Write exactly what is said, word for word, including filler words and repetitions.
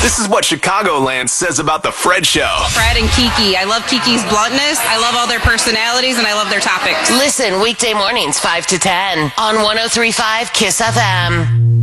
This is what Chicagoland says about The Fred Show. Fred and Kiki. I love Kiki's bluntness. I love all their personalities, and I love their topics. Listen weekday mornings five to ten on one oh three point five KISS F M.